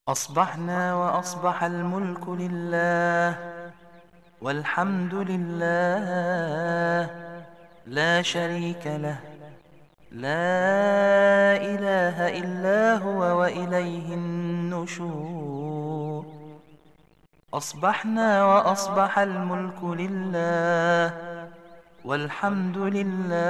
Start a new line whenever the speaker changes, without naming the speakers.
أصبحنا وأصبح الملك لله والحمد لله لا شريك له، لا إله إلا هو وإليه النشور. أصبحنا وأصبح الملك لله والحمد لله